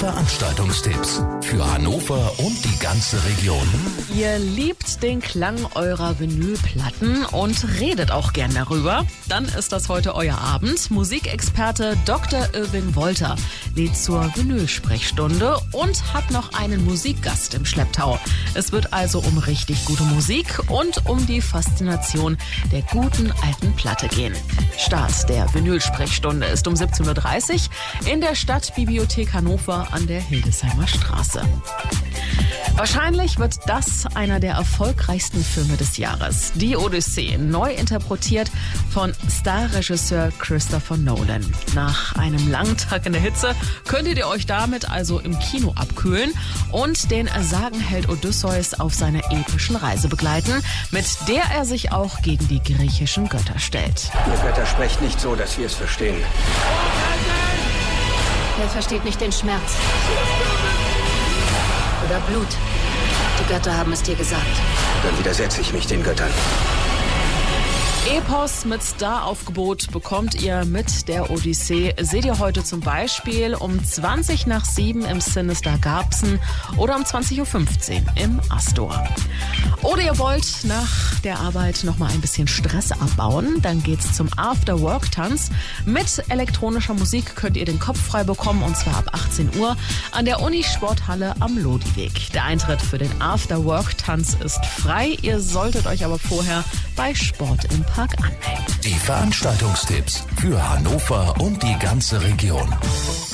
Veranstaltungstipps für Hannover und die ganze Region. Ihr liebt den Klang eurer Vinylplatten und redet auch gern darüber. Dann ist das heute euer Abend. Musikexperte Dr. Irving Wolter lädt zur Vinylsprechstunde und hat noch einen Musikgast im Schlepptau. Es wird also um richtig gute Musik und um die Faszination der guten alten Platte gehen. Start der Vinylsprechstunde ist um 17.30 Uhr in der Stadtbibliothek Hannover an der Hildesheimer Straße. Wahrscheinlich wird das einer der erfolgreichsten Filme des Jahres. Die Odyssee, neu interpretiert von Starregisseur Christopher Nolan. Nach einem langen Tag in der Hitze könntet ihr euch damit also im Kino abkühlen und den Sagenheld Odysseus auf seiner epischen Reise begleiten, mit der er sich auch gegen die griechischen Götter stellt. Ihr Götter sprecht nicht so, dass wir es verstehen. Wer versteht nicht den Schmerz? Oder Blut? Die Götter haben es dir gesagt. Dann widersetze ich mich den Göttern. Epos mit Staraufgebot bekommt ihr mit der Odyssee. Seht ihr heute zum Beispiel um 7:20 im Sinister Garbsen oder um 20:15 im Astor. Oder ihr wollt nach der Arbeit noch mal ein bisschen Stress abbauen, dann geht's zum After-Work-Tanz. Mit elektronischer Musik könnt ihr den Kopf frei bekommen, und zwar ab 18 Uhr an der Uni-Sporthalle am Lodiweg. Der Eintritt für den After-Work-Tanz ist frei. Ihr solltet euch aber vorher bei Sport im Park anmelden. Die Veranstaltungstipps für Hannover und die ganze Region.